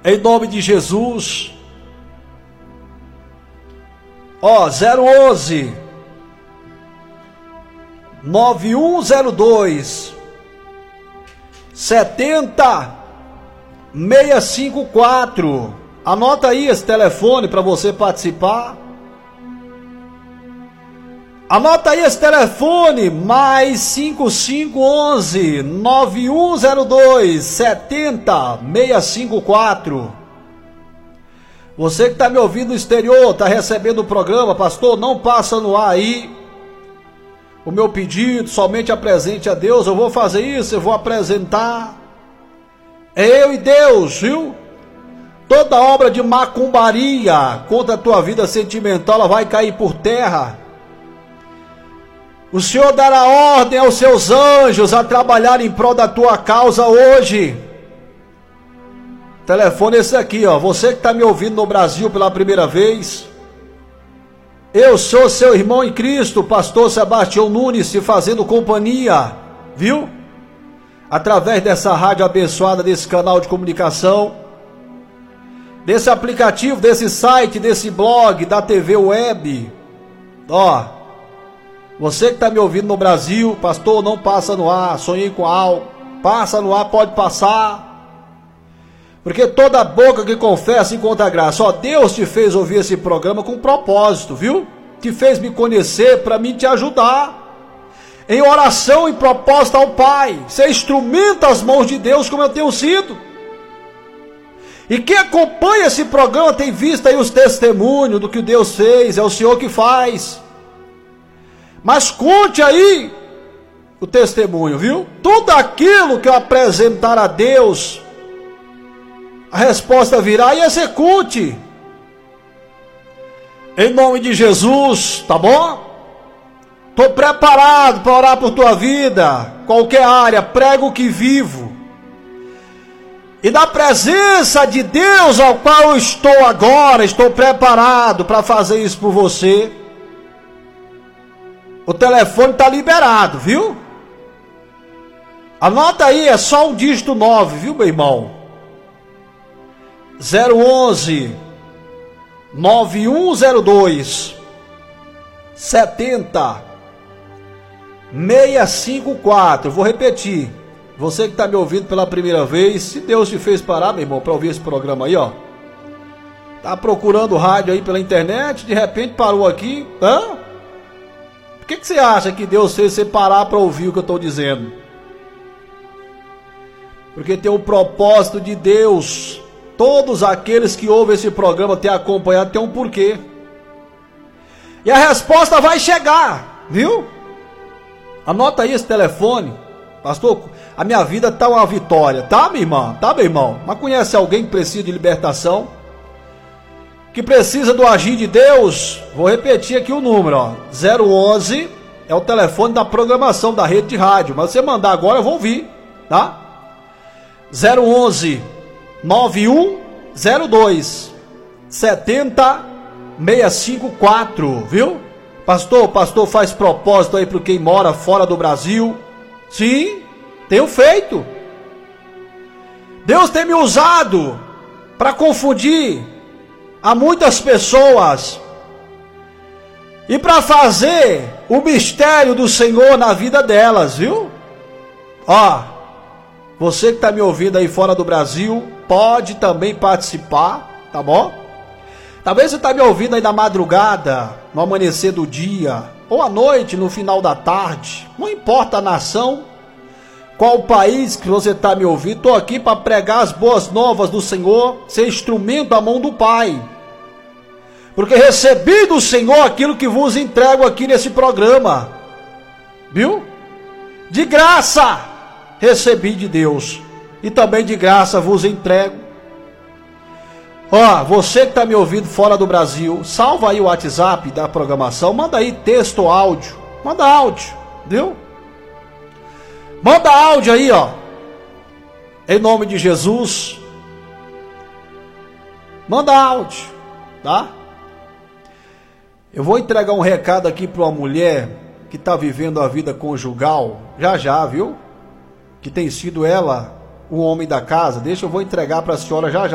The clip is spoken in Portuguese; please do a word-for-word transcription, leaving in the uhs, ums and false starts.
Em nome de Jesus. Ó, zero onze nove um zero dois setenta seis cinco quatro. Anota aí esse telefone para você participar. Anota aí esse telefone, mais cinco cinco onze nove um zero dois setenta seis cinco quatro. Você que está me ouvindo no exterior, está recebendo o programa, pastor, não passa no ar aí o meu pedido, somente apresente a Deus. Eu vou fazer isso, eu vou apresentar. É eu e Deus, viu? Toda obra de macumbaria contra a tua vida sentimental, ela vai cair por terra. O Senhor dará ordem aos seus anjos a trabalhar em prol da tua causa hoje. Telefone esse aqui, ó. Você que está me ouvindo no Brasil pela primeira vez. Eu sou seu irmão em Cristo, pastor Sebastião Nunes, te fazendo companhia, viu? Através dessa rádio abençoada, desse canal de comunicação, desse aplicativo, desse site, desse blog, da T V web. Ó, você que está me ouvindo no Brasil, pastor, não passa no ar, sonhei com algo. Passa no ar, pode passar. Porque toda boca que confessa encontra graça. Ó, Deus te fez ouvir esse programa com propósito, viu? Te fez me conhecer para mim te ajudar. Em oração e proposta ao Pai. Ser instrumento às mãos de Deus como eu tenho sido. E quem acompanha esse programa tem visto aí os testemunhos do que Deus fez. É o Senhor que faz. Mas conte aí o testemunho, viu? Tudo aquilo que eu apresentar a Deus, a resposta virá e execute. Em nome de Jesus, tá bom? Estou preparado para orar por tua vida. Qualquer área, prego que vivo. E na presença de Deus ao qual eu estou agora, estou preparado para fazer isso por você. O telefone está liberado, viu? Anota aí, é só um dígito nove, viu, meu irmão? zero onze nove um zero dois setenta seis cinco quatro. Vou repetir. Você que está me ouvindo pela primeira vez, se Deus te fez parar, meu irmão, para ouvir esse programa aí, ó. Tá procurando rádio aí pela internet, de repente parou aqui. Hã? Por que, que você acha que Deus fez você parar para ouvir o que eu estou dizendo? Porque tem um propósito de Deus. Todos aqueles que ouvem esse programa, têm acompanhado, tem um porquê. E a resposta vai chegar, viu? Anota aí esse telefone. Pastor, a minha vida tá uma vitória. Tá, minha irmã? Tá, meu irmão? Mas conhece alguém que precisa de libertação? Que precisa do agir de Deus? Vou repetir aqui o número, ó. zero onze é o telefone da programação da rede de rádio. Mas se você mandar agora, eu vou ouvir, tá? zero onze nove um zero dois setenta seis cinco quatro, viu? Pastor, o pastor faz propósito aí para quem mora fora do Brasil. Sim, tenho feito. Deus tem me usado para confundir a muitas pessoas e para fazer o mistério do Senhor na vida delas, viu? Ó, você que está me ouvindo aí fora do Brasil, pode também participar, tá bom? Talvez você está me ouvindo aí na madrugada, no amanhecer do dia, ou à noite, no final da tarde. Não importa a nação, qual país que você está me ouvindo, estou aqui para pregar as boas novas do Senhor, ser instrumento da mão do Pai. Porque recebi do Senhor aquilo que vos entrego aqui nesse programa. Viu? De graça recebi de Deus. E também de graça vos entrego. Ó, você que está me ouvindo fora do Brasil, salva aí o WhatsApp da programação, manda aí texto ou áudio, manda áudio, viu? Manda áudio aí, ó, em nome de Jesus, manda áudio, tá? Eu vou entregar um recado aqui para uma mulher que está vivendo a vida conjugal, já já, viu? Que tem sido ela o homem da casa. Deixa, eu vou entregar para a senhora já já.